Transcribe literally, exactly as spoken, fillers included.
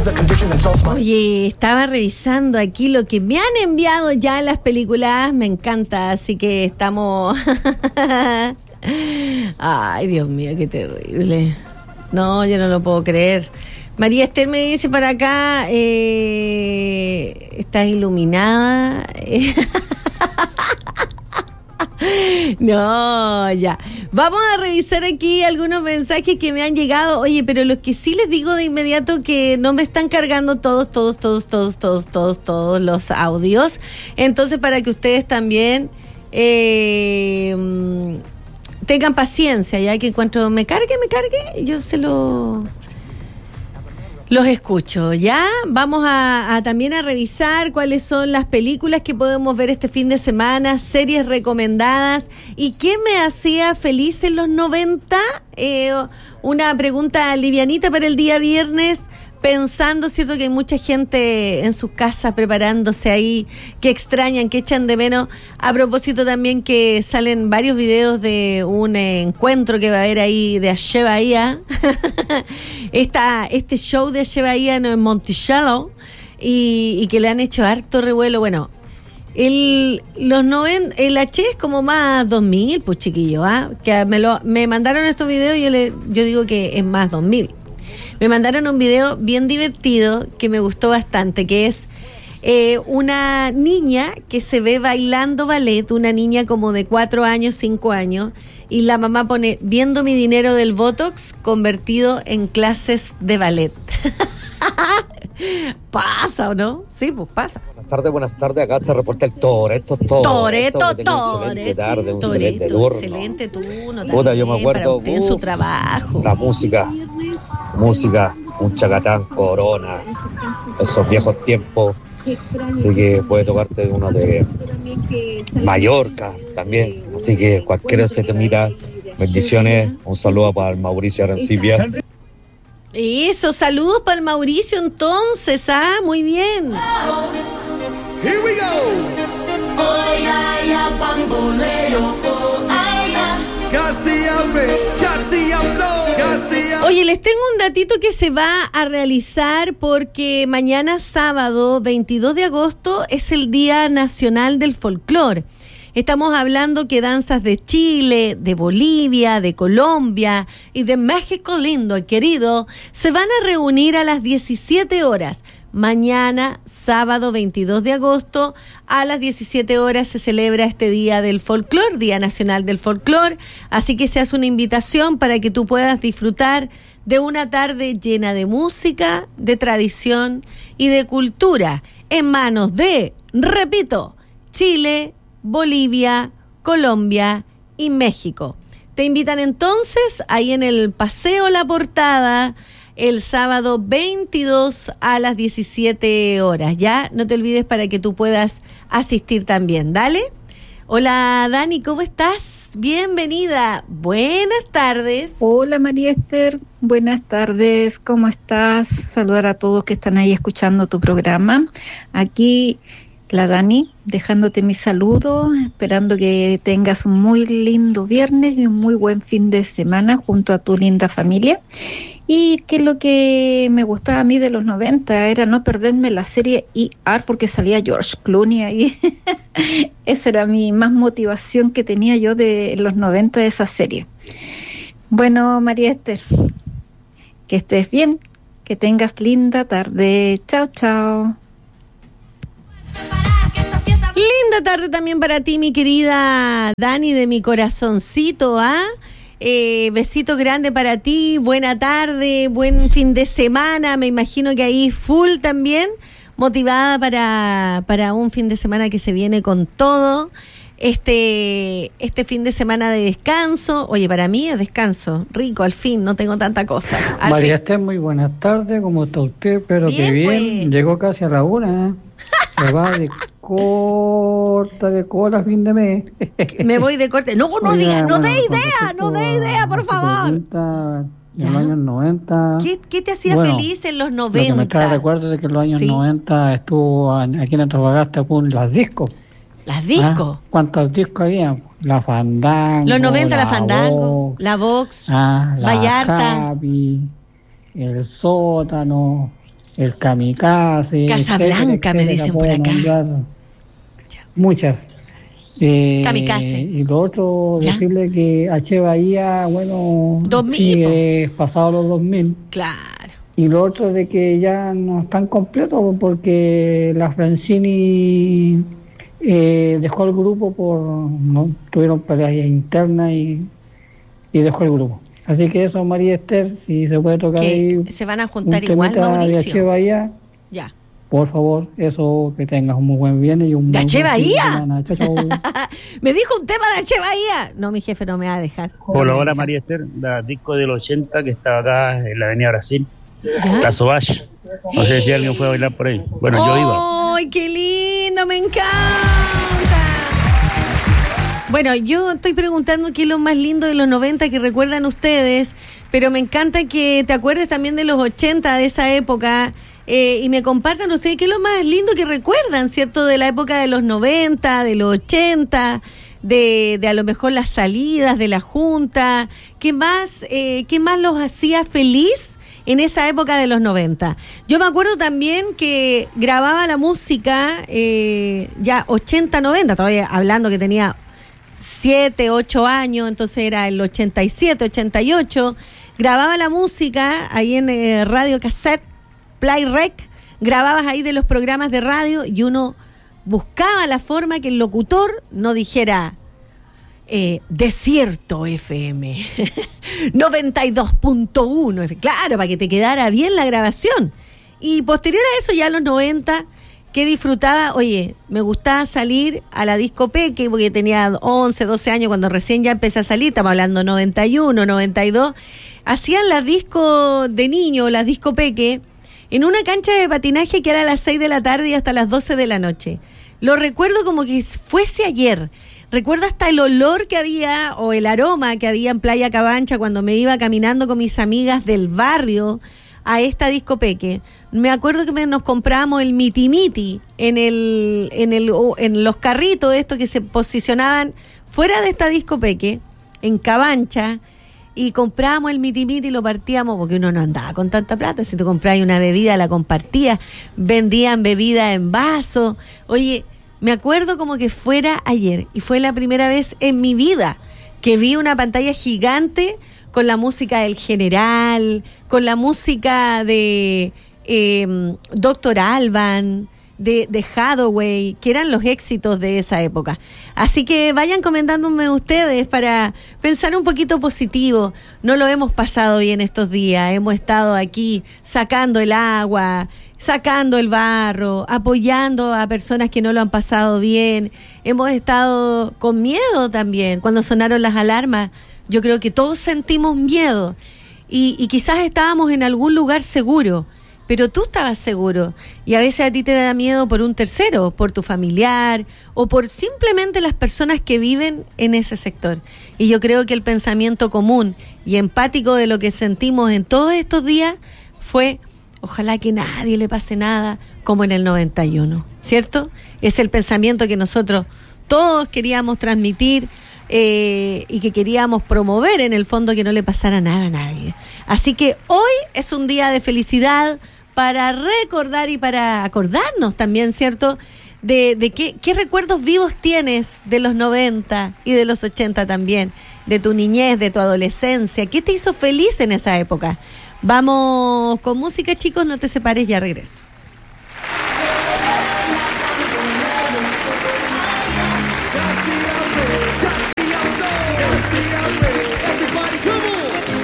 Oye, estaba revisando aquí lo que me han enviado ya las películas, me encanta, así que estamos... Ay, Dios mío, qué terrible. No, yo no lo puedo creer. María Esther me dice para acá, eh, estás iluminada. No, ya. Vamos a revisar aquí algunos mensajes que me han llegado. Oye, pero lo que sí les digo de inmediato que no me están cargando todos, todos, todos, todos, todos, todos, todos los audios. Entonces, para que ustedes también eh, tengan paciencia, ya que en cuanto me cargue, me cargue, yo se lo... Los escucho, ¿ya? Vamos a, a también a revisar cuáles son las películas que podemos ver este fin de semana, series recomendadas y qué me hacía feliz en los noventa. Eh, una pregunta livianita para el día viernes, pensando, ¿cierto?, que hay mucha gente en sus casas preparándose ahí, que extrañan, que echan de menos. A propósito también que salen varios videos de un encuentro que va a haber ahí de Ache Bahía. Esta, este show de Ache Bahía en Monticello y, y que le han hecho harto revuelo. Bueno, el los noven, el H es como más dos mil, pues chiquillo, ¿ah? Que me lo me mandaron estos videos y yo le yo digo que es más dos mil. Me mandaron un video bien divertido que me gustó bastante, que es eh, una niña que se ve bailando ballet, una niña como de cuatro años, cinco años, y la mamá pone, viendo mi dinero del Botox convertido en clases de ballet. ¿Pasa o no? Sí, pues pasa. Buenas tardes, buenas tardes. Acá se reporta el Toreto, Toreto. Toreto, Toreto. Tarde, un Toreto, turno. Excelente turno. Puta, yo me acuerdo. Para usted en su trabajo. La música, música, un Chacatán, Corona, esos viejos tiempos. Así que puede tocarte uno de Mallorca también. Así que cualquiera se te mira. Bendiciones. Un saludo para el Mauricio Arancibia. Eso, saludos para el Mauricio entonces, ah, muy bien. Here we go. Oh, ya, ya, bamboleo, oh, ay, ya. Casi hambre, casi hablo, casi hablo. Oye, les tengo un datito que se va a realizar porque mañana sábado veintidós de agosto es el Día Nacional del Folclore. Estamos hablando que danzas de Chile, de Bolivia, de Colombia y de México lindo y querido se van a reunir a las diecisiete horas. Mañana, sábado veintidós de agosto, a las diecisiete horas se celebra este Día del Folclor, Día Nacional del Folclor. Así que se hace una invitación para que tú puedas disfrutar de una tarde llena de música, de tradición y de cultura, en manos de, repito, Chile, Bolivia, Colombia y México. Te invitan entonces ahí en el Paseo La Portada el sábado veintidós a las diecisiete horas. Ya, no te olvides para que tú puedas asistir también. Dale. Hola Dani, ¿cómo estás? Bienvenida. Buenas tardes. Hola María Esther, buenas tardes. ¿Cómo estás? Saludar a todos que están ahí escuchando tu programa. Aquí la Dani, dejándote mi saludo, esperando que tengas un muy lindo viernes y un muy buen fin de semana junto a tu linda familia. Y que lo que me gustaba a mí de los noventa era no perderme la serie E R porque salía George Clooney ahí. Esa era mi más motivación que tenía yo de los noventa de esa serie. Bueno, María Esther, que estés bien, que tengas linda tarde. Chao, chao. Linda tarde también para ti, mi querida Dani, de mi corazoncito, ¿ah? Eh, besito grande para ti, buena tarde, buen fin de semana, me imagino que ahí full también, motivada para, para un fin de semana que se viene con todo, este, este fin de semana de descanso. Oye, para mí es descanso, rico, al fin, no tengo tanta cosa. Al María fin. Esther, muy buenas tardes, ¿cómo está usted? Pero Bien, que bien, pues. Llegó casi a la una, ¿eh? Se va de corta de cola a fin de mes. Me voy de corte. No, no Oiga, diga, no bueno, dé con idea, no respecto dé a idea, por tu favor. pregunta, en ¿Ya? los años noventa. ¿Qué, qué te hacía Bueno, feliz en los Lo que me trae noventa? recuerdo de que en los años Sí. noventa estuvo en- aquí en Antofagasta con las discos. Las discos. ¿Ah? ¿Cuántos discos había? La Fandango. Los noventa, la, la Fandango, Vox, la Vox, ah, la Vallarta. Javi, el Sótano. el Kamikaze. Casablanca, me dicen por acá. Muchas. Eh, Kamikaze. Y lo otro, ¿Ya? decirle que H. Bahía, bueno, dos mil, sigue pasado los dos mil. Claro. Y lo otro de que ya no están completos porque la Francini eh, dejó el grupo por, no tuvieron peleas internas y, y dejó el grupo. Así que eso, María Esther, si se puede tocar Que ahí se van a juntar un igual, temita de H. Mauricio. Bahía, Ya. por favor, eso, que tengas un muy buen viernes y un ¿De muy H. buen fin de Bahía? semana. Chao, chao. Me dijo un tema de H. Bahía. No, mi jefe no me va a dejar. No me Hola, va a hola dejar. María Esther, la disco del ochenta que estaba acá en la avenida Brasil, ¿Ya? la Sobash. No sé si alguien fue a bailar por ahí. Bueno, yo iba. ¡Ay, qué lindo! ¡Me encanta! Bueno, yo estoy preguntando qué es lo más lindo de los noventa que recuerdan ustedes, pero me encanta que te acuerdes también de los ochenta, de esa época, eh, y me compartan ustedes qué es lo más lindo que recuerdan, ¿cierto? De la época de los noventa, de los ochenta, de, de a lo mejor las salidas de la junta. ¿Qué más, eh, qué más los hacía feliz en esa época de los noventa? Yo me acuerdo también que grababa la música eh, ya ochenta, noventa, todavía hablando que tenía siete, ocho años, entonces era el ochenta y siete, ochenta y ocho, grababa la música ahí en eh, Radio Cassette, Play Rec, grababas ahí de los programas de radio y uno buscaba la forma que el locutor no dijera Eh, Desierto F M noventa y dos punto uno, claro, para que te quedara bien la grabación. Y posterior a eso, ya a los noventa, que disfrutaba, oye, me gustaba salir a la disco Peque, porque tenía once, doce años cuando recién ya empecé a salir, estamos hablando noventa y uno, noventa y dos, hacían las discos de niño, las disco Peque, en una cancha de patinaje que era a las seis de la tarde y hasta las doce de la noche. Lo recuerdo como que fuese ayer. Recuerdo hasta el olor que había o el aroma que había en Playa Cabancha cuando me iba caminando con mis amigas del barrio a esta disco Peque. Me acuerdo que me, nos comprábamos el miti miti en el en el en los carritos estos que se posicionaban fuera de esta disco Peque en Cabancha, y comprábamos el miti miti y lo partíamos porque uno no andaba con tanta plata. Si tú comprabas una bebida la compartías, vendían bebida en vaso. Oye, me acuerdo como que fuera ayer, y fue la primera vez en mi vida que vi una pantalla gigante con la música del General, con la música de eh, Doctor Alban, de, de Hathaway, que eran los éxitos de esa época. Así que vayan comentándome ustedes para pensar un poquito positivo. No lo hemos pasado bien estos días, hemos estado aquí sacando el agua, sacando el barro, apoyando a personas que no lo han pasado bien. Hemos estado con miedo también. Cuando sonaron las alarmas, yo creo que todos sentimos miedo y, y quizás estábamos en algún lugar seguro, pero tú estabas seguro, y a veces a ti te da miedo por un tercero, por tu familiar o por simplemente las personas que viven en ese sector. Y yo creo que el pensamiento común y empático de lo que sentimos en todos estos días fue: ojalá que nadie le pase nada como en el noventa y uno, ¿cierto? Es el pensamiento que nosotros todos queríamos transmitir eh, y que queríamos promover, en el fondo, que no le pasara nada a nadie. Así que hoy es un día de felicidad para recordar y para acordarnos también, ¿cierto?, de, de qué, qué recuerdos vivos tienes de los noventa y de los ochenta también, de tu niñez, de tu adolescencia. ¿Qué te hizo feliz en esa época? Vamos con música, chicos, no te separes, ya regreso. Casi